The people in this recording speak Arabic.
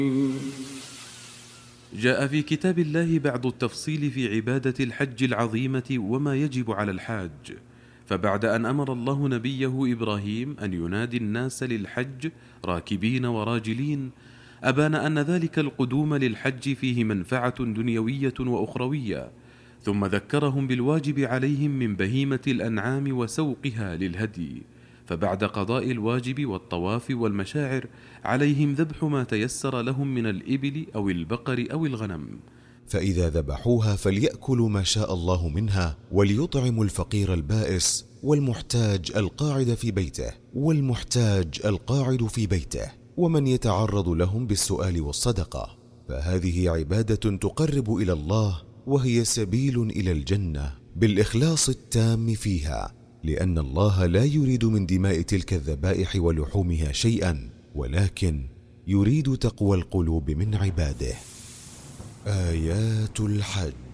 جاء في كتاب الله بعض التفصيل في عبادة الحج العظيمة وما يجب على الحاج. فبعد أن أمر الله نبيه إبراهيم أن ينادي الناس للحج راكبين وراجلين، أبان أن ذلك القدوم للحج فيه منفعة دنيوية وأخروية، ثم ذكرهم بالواجب عليهم من بهيمة الأنعام وسوقها للهدي. فبعد قضاء الواجب والطواف والمشاعر عليهم ذبح ما تيسر لهم من الإبل أو البقر أو الغنم. فإذا ذبحوها فليأكلوا ما شاء الله منها، وليطعموا الفقير البائس والمحتاج القاعد في بيته ومن يتعرض لهم بالسؤال والصدقة. فهذه عبادة تقرب إلى الله، وهي سبيل إلى الجنة بالإخلاص التام فيها، لأن الله لا يريد من دماء تلك الذبائح ولحومها شيئا، ولكن يريد تقوى القلوب من عباده. آيات الحج.